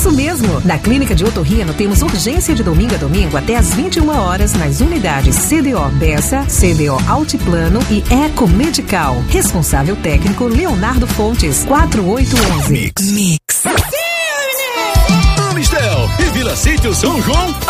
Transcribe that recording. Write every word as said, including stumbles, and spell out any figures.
Isso mesmo! Na Clínica de Otorrino temos urgência de domingo a domingo até às vinte e uma horas nas unidades C D O Bessa, C D O Altiplano e Eco Medical. Responsável técnico Leonardo Fontes, quatro oito um um. Mix. Mix. Amistel e Vila Sítio São João